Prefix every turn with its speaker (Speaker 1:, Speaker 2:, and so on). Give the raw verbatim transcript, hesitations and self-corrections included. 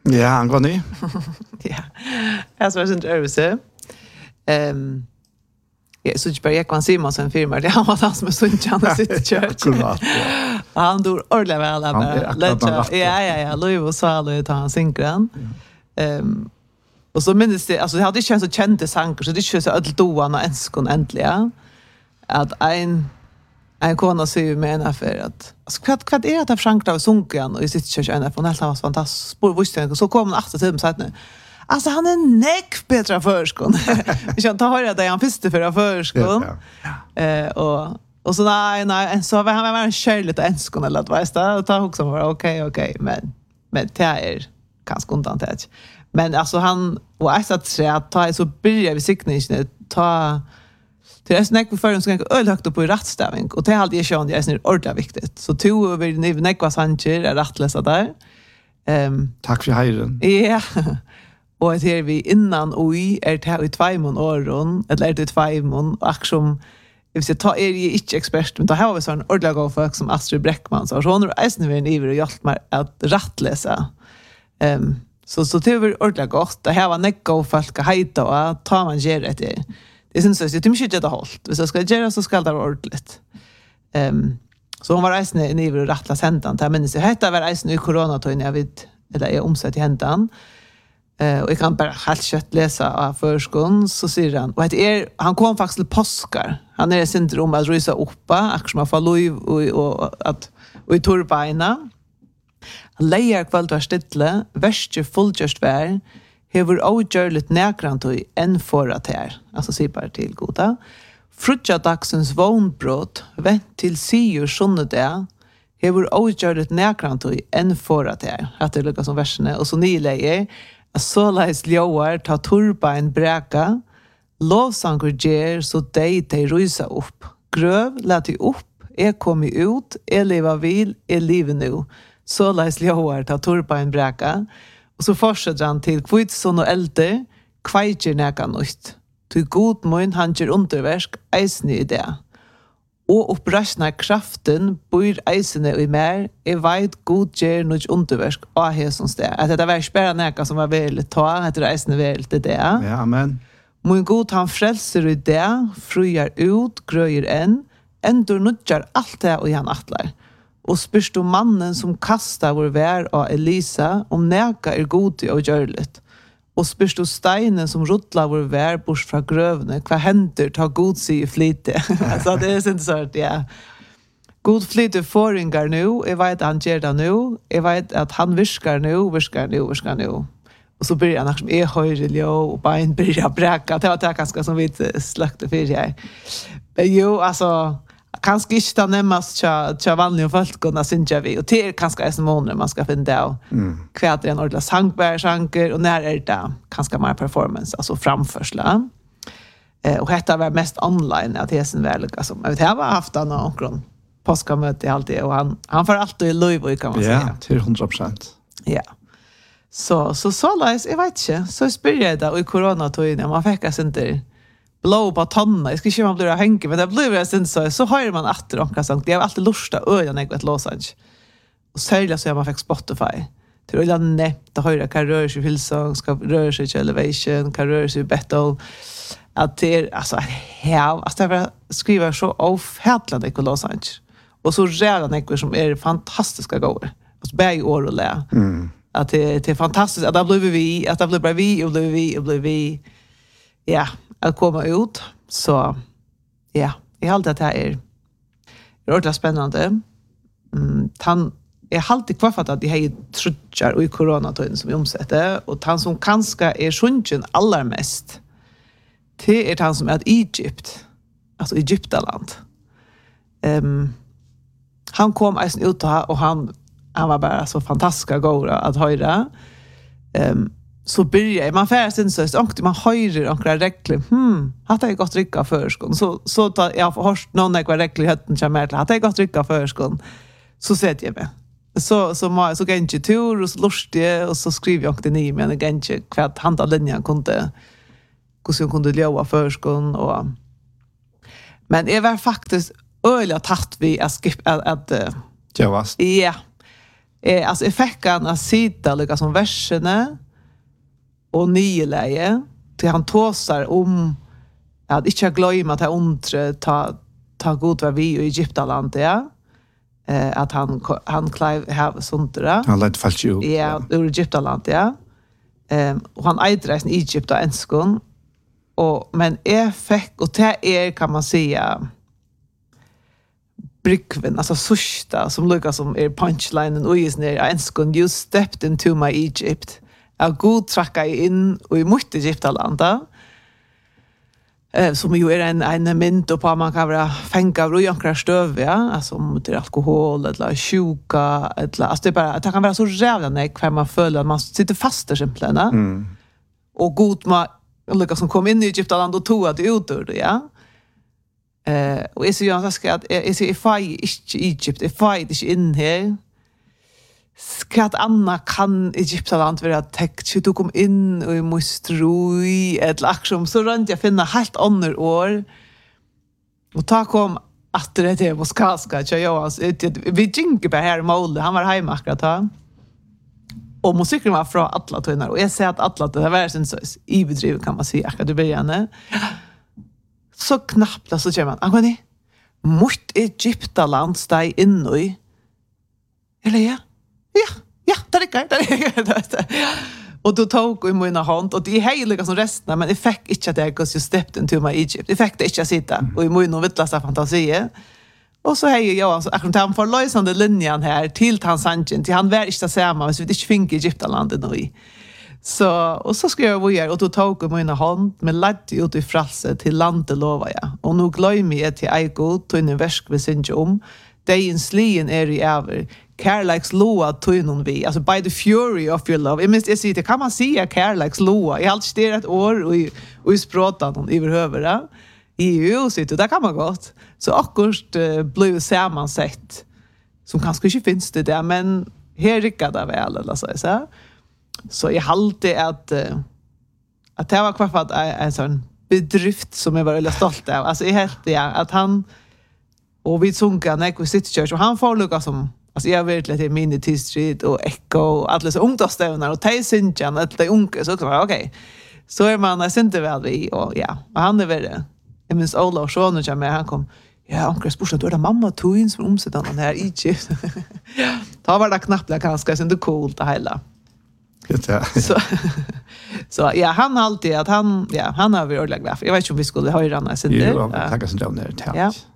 Speaker 1: Ja, han går ny.
Speaker 2: Ja, jag så inte överse. Ehm Ja, så jag bara kan se Simonsen firma. Det han var han som så inte han sitter church.
Speaker 1: Akkurat.
Speaker 2: Han dör ordentligt väl där. Ja, ja, ja. Louis och Salo tar han synkran. Ehm och så minns det alltså det hade känts så kände sanger så det känns så ödel doan och enskon äntligen att en en kona säger med en affär att alltså vad vad är det att Frank av sunken och i sitt kyrka en från helt var fantastiskt spår visste så kom han åtta timmar så att nu alltså han är näck bättre förskon. Vi kan ta höra det han visste för förskon. Eh och och så nej nej så var han var en kärligt enskon eller att vet du och ta också var okej okej men men det är kanske undantag. Men alltså han och jag satt så att ta så börjar vi siktningen ta det är snack för förrän ska öl högt upp på rättstavning och det är alltid jag det är snart ordentligt viktigt. Så två över ni näkva sanger är rättlösa där. Ehm
Speaker 1: Tack för hejren.
Speaker 2: Ja. Och det är vi innan och i är det här i två mån åren eller är det två mån och som jag vill ta är ju inte expert men då har vi sån ordentligt folk som Astrid Bräckman så hon är ästen vi en iver och hjälpt mig att rättläsa. Ehm Så så det var ordentligt gott. Det här var näcka folk hejta och tar man ger det till. Det syns så att det mycket det hållt. Hvis jag ska göra så ska det vara ordentligt. Ehm så hon var reisen i niver och rattla sentan. Jag minns jag hette var reisen i coronatiden jag vet eller jag omsatt i hentan. Eh och jag kan bara helt kött läsa av förskon så säger han och det är han kom faktiskt till påskar. Han är i syndrom att rysa uppa, akkurat man får lov och och att och i turbaina. Leier kvalt var stille, verste fullgjørst vær, hever avgjørligt nærkrant og enn forat her, altså sier bare til goda. Frutja dagsens vognbrott, vent til sier sunnedag, hever avgjørligt nærkrant og enn forat her, at det lykkes som versene, og så nye leier, at såleis ljøer ta turbein breka, lovsanger gjer så dei de rysa opp, grøv la de opp, jeg kom ut, jeg lever vil, jeg lever nå, så läs ljåar ta turbain bräka och så fortsätter han till kvitson och äldre kvajger näka nytt. Ty god mun han ger underverk eisne i det. Og opprasjna kraften bor eisene i mer, jeg vet god ger noe underverk av hesons det. At det var spæra næka som var veldig ta, at det eisene veldig det.
Speaker 1: Ja, amen.
Speaker 2: Mun god han frelser i det, frujar ut, grøyer enn, endur nudjar alt det og han atlar. Og spyrst om mannen som kastar vår vær av Elisa, om næka er god og gjørligt. Og spyrst om steinen som rutlar vår vær bort fra grøvene, hva hender ta god sig i flyte. Så det er sånt sånt, ja. God flyte foringar nu, jeg vet han gjør det nu, jeg vet at han viskar nu, viskar nu, viskar nu. Og så börjar han som är höjre ljå och bein börjar bräcka. Det var det ganska som vi slökte för jag. Men jo, alltså kanske inte det närmast tja vanliga folk och synja vi. Och det är kanske en månader man ska finna av.
Speaker 1: Mm.
Speaker 2: Kvärt är en ordentlig sangbärsanker och när är det kanske mer performance, alltså framförsla. Eh, och detta var mest online att det är sin väl. Alltså, jag vet jag har haft någon påskamöte alltid och han, han får alltid i liv kan man
Speaker 1: ja,
Speaker 2: säga.
Speaker 1: Ja, till hundra procent.
Speaker 2: Ja. Så så så läs jag vet inte så spyrade där i corona tog när man fick oss inte blå på tanna jag ska inte man blir hänga men det blir det sen så så har man åter och kanske det har alltid lusta öarna jag vet Los Angeles och särskilt så man fick Spotify till att nätta höra kan röra sig hillsong ska röra sig till elevation kan röra sig battle att det alltså ja alltså det skriver så av Heartland i Los Angeles och så redan ekor som är fantastiska gåor alltså bäg år och lä
Speaker 1: Mm.
Speaker 2: Att det, det är fantastiskt att det blir vi, att det blir bara vi och blir vi och blir vi. Ja, att komma ut. Så ja, jag har alltid att det här är rådligt spännande. Mm, han är alltid kvar för att det här är trutjar och i coronatiden som vi omsätter. Och han som kanske är sjunken allra mest. Det är han som är i Egypt. Alltså Egyptaland. Um, han kom alltså ut och han han var bara så fantastiska gåra att höra. Ehm så börjar man färdas in så att man höjer och regler. Hm, hade jag gått dricka förskon. Så så tar jag har hört någon jag var regler hötten kommer till. Hade jag gått dricka förskon. Så sätter jag mig. Så så så så gänge tur och så lustigt och så skriver jag det ni men gänge kvart handa linjen kunde hur så kunde leva förskon och men det var faktiskt öliga tatt vi att skip att att
Speaker 1: Ja, vad?
Speaker 2: ja. Eh, alltså effekten han att sitta lika som verserna och nyläge till han tåsar om att inte glömma att undre ta ta god var vi i Egyptaland ja. Eh, att han han klev här sånt där.
Speaker 1: Han lät fallt ju.
Speaker 2: Ja, ur Egyptaland ja. Ehm och han eidreisen i Egypt och enskon. Och men är fick och det är kan man säga brickven alltså susta som lukar som är punchlinen och is ner enskon you stepped into my Egypt. Jag god tracka in och i mot Egyptaland där. Eh som ju är en en mynd på man kan vara fänga och jankra stöv ja alltså mot alkohol eller sjuka eller alltså det bara det kan vara så jävla nek för man följer att man sitter fast där simpelthen.
Speaker 1: Mm.
Speaker 2: Och god man lukar som kom in i Egyptaland och tog att ut ur det ja. Eh och så jag ska att är så ifall inte Egypt ifall inte in här ska att Anna kan Egyptaland vara täckt så du kom in och i mostrui ett laxom så rent jag finna helt andra år och ta kom att det är moskaska så jag alltså vi jinke på här mål han var hemma akkurat ha och musiken var från alla tunnar och jag säger att alla det var sen så i bedriv kan man säga att du börjar så knappt så kör man angående mot Egyptaland steg in i eller ja ja ja det är det är och då tog i mina hand och det är heliga som resten men det fick inte att jag because you stepped into my Egypt det fick det inte att sitta och i mina vittlösa fantasier och så hej jag alltså akkurat han får lösande linjen här till Tanzanien till han var inte samma så vi inte fick Egyptaland nu så och så skrev jag vidare och då tog i mina hand med ladd ut i fralse till landet lovar jag och nu glömmer jag till Eiko till en versk vi synge om Dagen slien är i över Carlax loa tunnon vi alltså by the fury of your love. Jag minns jag säger det kan man säga Carlax loa. Jag har alltid stirrat ett år och i och i språtan någon överhuvud. I ju sitter där kan man gott. Så akkurat uh, blev sammansatt som kanske inte finns det där men här rycker det väl eller så så. Så jag halte att uh, att det var kvar för att en sån bedrift som jag var väldigt stolt av. Alltså jag helt ja att han och vi sunka när vi sitter i church och han får lucka som alltså jag vet lite min T Street och Echo och alla så ungdomsstävnar och Tejsinjan att det unga så okej okay. Så är man är inte väl vi och ja och han är väl jag minns Ola och Sean och med han kom ja onkel spurste då är det mamma twins som omsätter den här i Egypt. Ta var det knappt där kanske så det coolt det hela.
Speaker 1: Ja.
Speaker 2: Så så ja han alltid att han ja han har vi ordentligt glad. Jag vet inte om vi skulle höra den här sen.
Speaker 1: Jo, tackar så mycket.
Speaker 2: Ja.